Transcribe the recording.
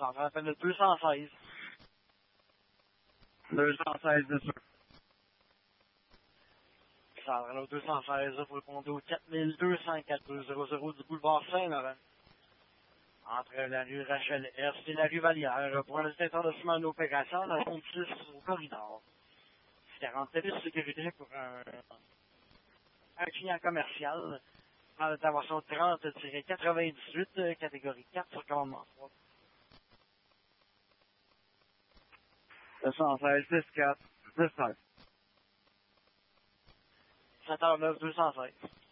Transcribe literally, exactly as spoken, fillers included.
Ça me rappelle le deux cent seize. deux cent seize de sûr. Ça me rappelle au deux cent seize, il faut répondre au quatre mille deux cent quatre deux zéro zéro du boulevard Saint-Laurent. Entre la rue Rachel S et la rue Vallière, pour un établissement d'opération, la zone six au corridor. quarante minutes de sécurité pour un, un client commercial. Dans l'intervention trente quatre-vingt-dix-huit, catégorie quatre sur commandement trois. deux cent seize, dix quatre, dix seize. sept heures neuf, deux cent seize.